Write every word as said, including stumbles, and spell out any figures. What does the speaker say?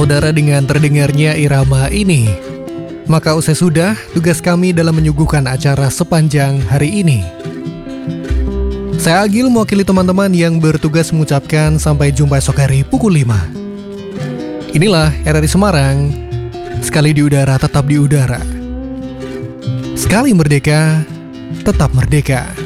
saudara dengan terdengarnya irama ini. Maka usai sudah tugas kami dalam menyuguhkan acara sepanjang hari ini. Saya Agil mewakili teman-teman yang bertugas mengucapkan sampai jumpa esok hari pukul lima. Inilah R R I Semarang, sekali di udara tetap di udara. Sekali merdeka, tetap merdeka.